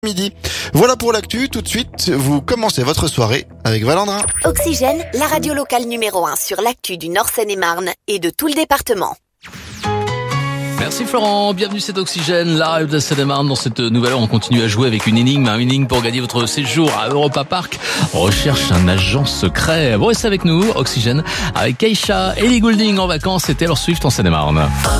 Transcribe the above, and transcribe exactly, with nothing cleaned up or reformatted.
Midi. Voilà pour l'actu. Tout de suite, vous commencez votre soirée avec Valandrin. Oxygène, la radio locale numéro un sur l'actu du Nord Seine-et-Marne et de tout le département. Merci Florent, bienvenue c'est Oxygène, la radio de la Seine-et-Marne. Dans cette nouvelle heure, on continue à jouer avec une énigme, un énigme pour gagner votre séjour à Europa Park. On recherche un agent secret. Vous restez avec nous, Oxygène, avec Keisha, Ellie Goulding en vacances et Taylor Swift en Seine-et-Marne.